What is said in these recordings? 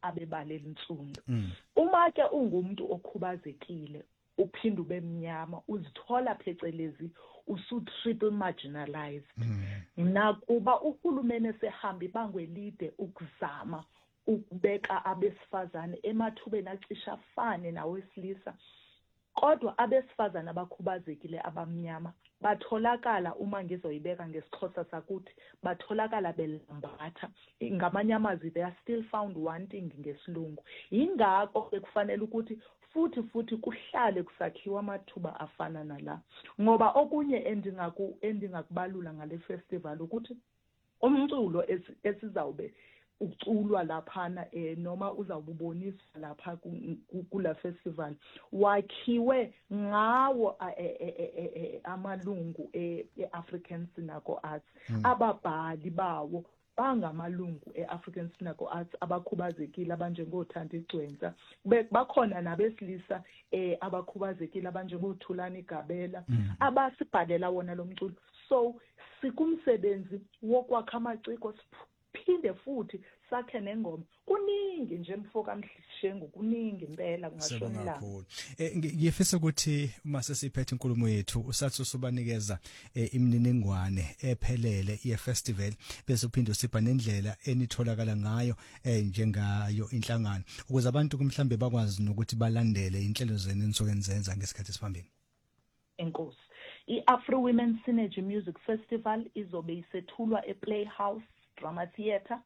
abebalela insundu. Uma ke ungumuntu okhubazekile uphinde ube mnyama uzithola phecelezi usu-triple marginalized. Nakuba uhulumeni sehamba ibanga elide ukuzama ukubeka abesifazane emathubeni acisha afane nawesilisa, kodwa abesifazane abakhubazekile abamnyama batholakala, uma ngizoyibeka ngesixhosa sakuthi, batholakala belambatha. Ngamanye amazwi, they are still found wanting ngesilungu. Yingakho bekufanele ukuthi futhi kuhlale kusakhiwa amathuba afana nala. Ngoba okunye endingakubalula ngale festival ukuthi umculo esizawube uculwa laphana noma uzawuboniswa lapha kula festival wakhiwe ngawo amalungu e-African Sinaco Arts. Ababhali bawo bangamalungu e-African Sinaco Arts abakhubazekile abanjengoThandi Gcwensa. Bakhona nabesilisa abakhubazekile abanjengoThulani Gabela abasibhalela wona lo mculo. So sikumsebenzi wokwakha amaciko, phinde futhi sakhe nengoma. Kuningi nje mfoka Mhlengu, kuningi impela kungashonela. Ngiyefisa ukuthi uma sesiphethe inkulumo yethu usathi usubanikeza imininingwane ephelele ye-festival, bese uphinde usipha nendlela enitholakala ngayo njengayo inhlangano, ukuze abantu kumhlambe bakwazi nokuthi balandele inhlelo zenu enisuke nizenza ngesikhathi esiphambili. Enkosi. I-Afro Women Synergy Music Festival izobe isethulwa ePlayhouse Drama Theatre.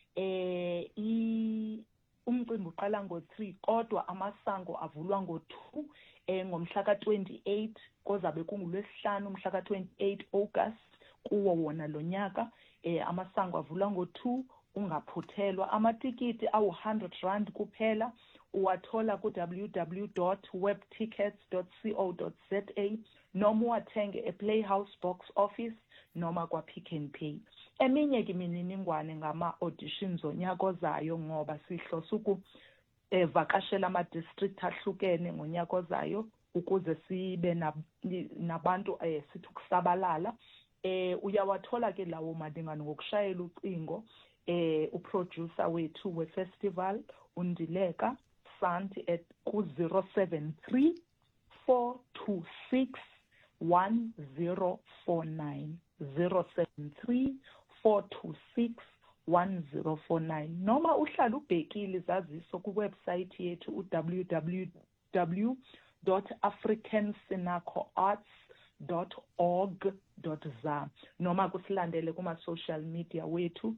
Umcimbi uqala ngo-3 kodwa amasango avulwa ngo-2 ngomhla ka-28 kozabe kungulwesihlanu umhla ka-28 August kuwo wona lo nyaka. Amasango avulwa ngo-2, ungaphuthelwa. Amatikiti awu-R100 kuphela, uwathola ku www.webtickets.co.za noma uwathenge ePlayhouse Box Office noma kwa Pick n Pay. Eminye imininingwane ngama-auditions onyaka ozayo, ngoba sihlosa vakashela ama-district ahlukene ngonyaka ozayo ukuze sibe nabantu sithi ukusabalala. Uyawathola ke lawo madingane ngokushayela ucingo uproducer wethu we-festival uNdileka Santi ku 073 426 1049 073 426 1049 noma uhlala ubhekile izaziso ku website yethu www.africansinacoarts.org.za noma kusilandele kuma social media wethu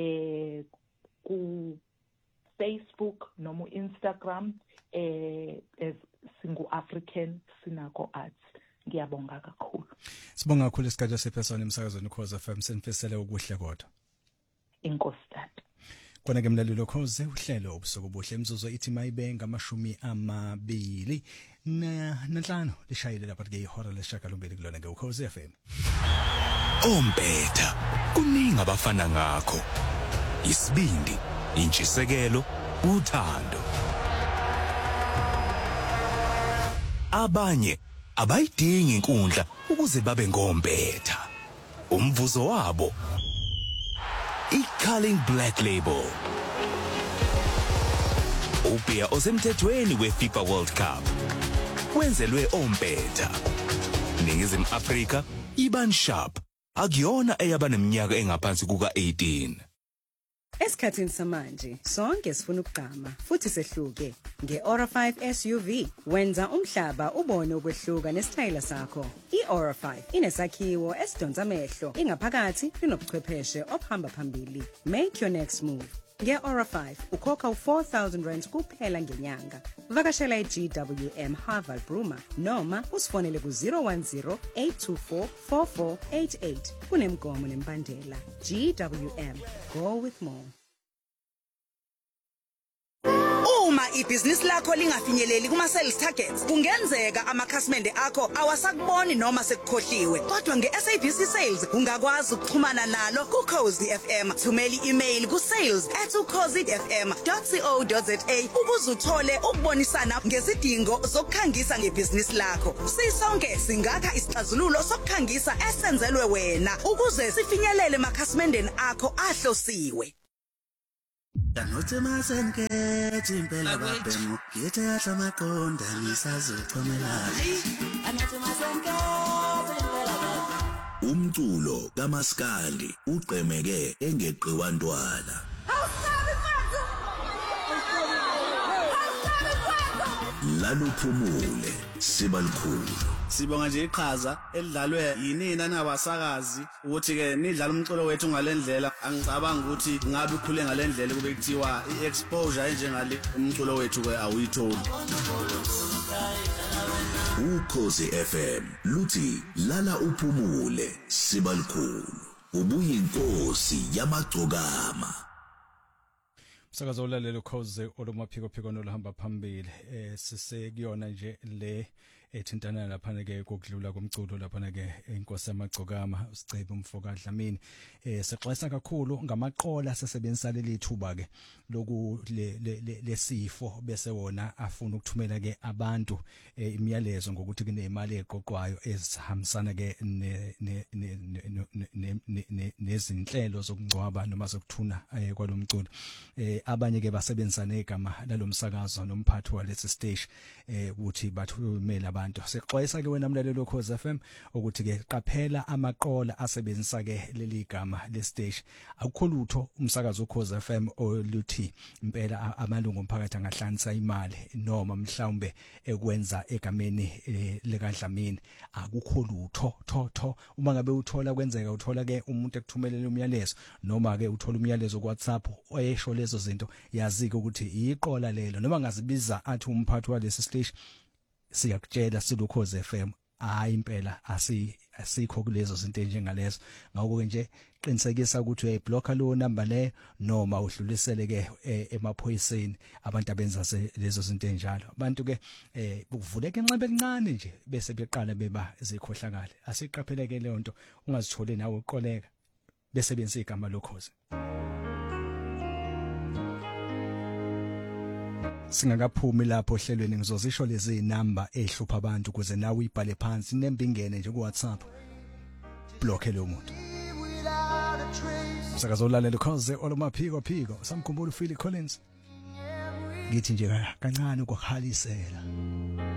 ku Facebook noma Instagram singu African Sinaco Arts. Ngiyabonga kakhulu. Sibonga kakhulu isikhathi sephesana emsakazweni Khoza FM, senifisele ukuhle kodwa. Inkosi tata. Kona ke mlalelo Khoze uhlelo ubusuku obuhle imzuzu ithi mayibenga 25 nanhlanu lishayile lapha ke ihora lesishagalombili kulona ke uKhoze FM. Ompetha kuningi abafana ngakho. Isibindi, intshisekelo, uthando. Abanye abayidingi inkundla ukuze babe ngompetha. Umvuzo wabo iCulling Black Label. Ubia osemthethweni weFIFA World Cup. Wenzelwe ompetha. Ningizimu Afrika iban sharp. Akuyona eyabaneminyaka engaphansi kuka-18. Esikhathini samanje sonke sifuna ukugqama futhi sehluke. Nge-Aura 5 SUV wenza umhlaba ubone ukwehluka nesitayela sakho. I-Aura 5 inesakhiwo esidonsa amehlo, ingaphakathi inobuchwepheshe obuhamba phambili. Make your next move. Nge-Aura 5 ukhokha u-R4,000 kuphela ngenyanga. Vakashela i-GWM Harval Bruma noma usifonele ku-010-824-4488. Kunemgomo nembandela. GWM, go with more. Uma ibhizinisi lakho lingafinyeleli kuma-sales targets, kungenzeka amakhasimende akho awasakuboni noma sekukhohliwe. Kodwa nge-SABC Sales ungakwazi ukuxhumana nalo ku-Khozi FM. Thumela i-email ku-sales@ukhozifm.co.za ukuze uthole ukubonisana ngezidingo zokukhangisa ngebhizinisi lakho. Sisonke singakha isixazululo sokukhangisa esenzelwe wena ukuze sifinyelele emakhasimendeni akho ahlosiwe. Danote masenkethi impela babhemu ngithe yahla maqonda ngisazothomela Danote masenkethi impela babhemu Umculo kaMaskandi ugqemeke engeqiwa ntwala Laluphumule sibalikhulu Sibonga nje iqhaza elidlalwe yinina nabasakazi ukuthi ke nidlala umculo wethu ngalendlela angicabanga ukuthi ngabe ukhule ngalendlela kube kuthiwa iexposure enjengale umculo wethu ke awuyitholi Ukhozi FM luthi lala uphumule sibalikhulu ubuyinkosi yamagcokama Sakazo ulalelo Ukhozi olumaphiko phiko nolohamba phambili sisekuyona nje le ethintana lapha ke kokudlula komculo lapha ke inkosi yamagcokama usicebe umfoka Dlamini sexwayisa kakhulu ngamaqola asebenzisa leli thuba ke loku lesifo bese wona afuna ukuthumela ke abantu imiyalezo ngokuthi kunemali eqoqwayo ezihambisana ke nezinhlelo zokungcwaba noma zokuthuna kwalomculo abanye ke basebenzisa negama lalomsakazo nomphathi walesi stage ukuthi bathumela abantu sexwayisa ke wena mlalelo Ukhozi FM ukuthi ke qaphela amaqola asebenzisa ke leli gama le stage akukho lutho umsakazo Ukhozi FM oluthi impela amalungu omphakathi angahlanisa imali noma mhlawumbe ekwenza egameni lika Dlamini akukho lutho tho uma ngabe uthola kwenzeka uthola ke umuntu ekuthumelela umyalezo noma ke uthola umyalezo ku WhatsApp oyesho lezo zinto yazi ukuthi iqola lelo noma ngazibiza athi umphathi walesi stage siyakutshela silukhozi FM hayi impela asikho kulezo zinto njengalezo ngakho nje qinisekisa ukuthi uyayiblocker lo number le noma udlulisele ke emaphoyiseni abantu abenza lezo zinto enjalo abantu ke ukuvuleka inxeba elincane nje bese beqala beba zikhohlakala asiqapheleke le nto ungazithole nawe uqoleka bese benza igama lokhozi Singakaphumi lapho ohlelweni ngizozisho lezi number ehlupha abantu kuze nawe uyibhale phansi nembingene nje ku WhatsApp block lo muntu Sakazolalela Ukhozi olumaphiko samkhumbula uPhil Collins ngithi nje kancane ukuhalisela